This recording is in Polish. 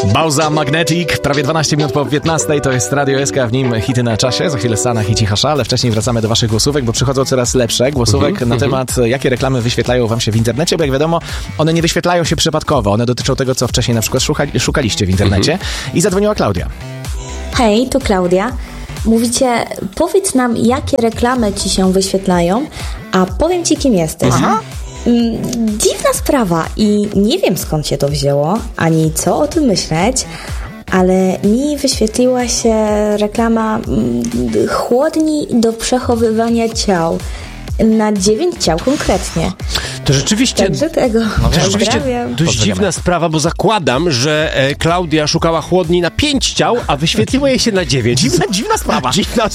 Bauza Magnetic, prawie 12 minut po 15, to jest Radio SK, w nim hity na czasie, za chwilę Sanach i Cichasza, ale wcześniej wracamy do waszych głosówek, bo przychodzą coraz lepsze głosówek na temat, jakie reklamy wyświetlają wam się w internecie, bo jak wiadomo, one nie wyświetlają się przypadkowo, one dotyczą tego, co wcześniej na przykład szukaliście w internecie. I zadzwoniła Klaudia. Hej, tu Klaudia. Mówicie, powiedz nam, jakie reklamy ci się wyświetlają, a powiem ci, kim jesteś. Aha. Dziwna sprawa i nie wiem, skąd się to wzięło, ani co o tym myśleć, ale mi wyświetliła się reklama chłodni do przechowywania ciał. Na 9 ciał konkretnie. To rzeczywiście, Także tego pozdrawiam. dość dziwna sprawa, bo zakładam, że Klaudia szukała chłodni na 5 ciał, a wyświetliło jej się na 9. Dziwna sprawa. Dziwna